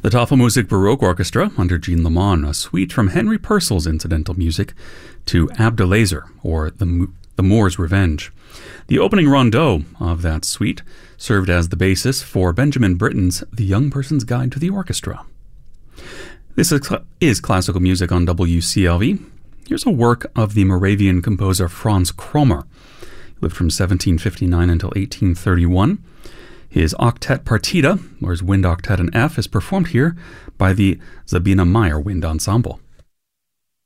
The Tafelmusik Baroque Orchestra under Jean Lamont, a suite from Henry Purcell's incidental music to Abdelazer, or the Moor's Revenge. The opening rondeau of that suite served as the basis for Benjamin Britten's The Young Person's Guide to the Orchestra. This is classical music on WCLV. Here's a work of the Moravian composer Franz Kromer. He lived from 1759 until 1831. His octet partita, or his wind octet in F, is performed here by the Sabina Meyer Wind Ensemble.